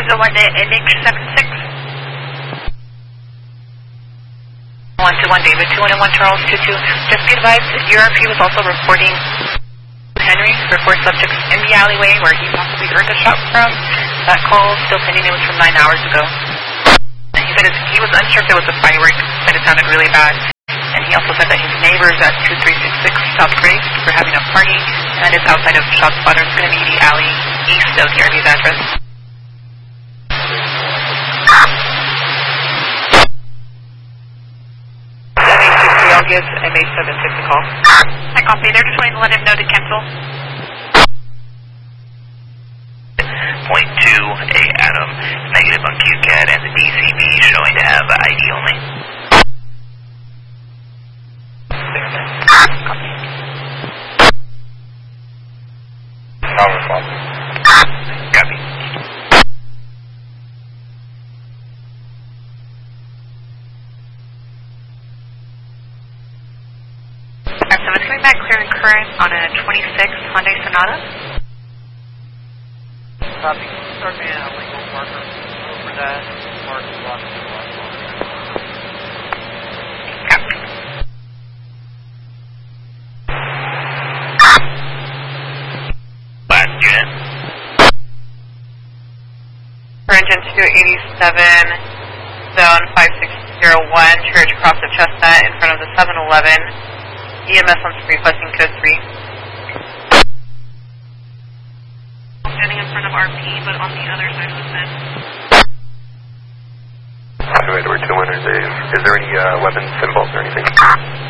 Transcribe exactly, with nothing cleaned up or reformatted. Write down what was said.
Brownsville one day, M H seven six. one two one David, two one one Charles, two two. Just be advised, U R P was also reporting Henry, report subjects in the alleyway where he possibly heard the shot from. That call still pending, it was from nine hours ago. And he said he was unsure if it was a firework, but it sounded really bad. And he also said that his neighbors at two three six six South Grace were having a party, and it's outside of Shot Spotter. It's going to be the alley east of the R V's address. I'll give M H seven six a call. I copy. They're just wanting to let him know to cancel. Point two, A Adam, negative on Q CAT and the D C B showing to have I D only. Copy. I'll respond. Copy. So it's coming back clear and current on a twenty-six Hyundai Sonata. Copy. Start me a legal marker over that. Mark block. Copy. Last unit. For engine two eighty-seven, zone five six zero one, Church across the Chestnut in front of the seven eleven. E M S on screen, requesting code three. Standing in front of R P, but on the other side of the fence. Wait, we're two hundred, Dave. Is there any uh, weapon symbols or anything?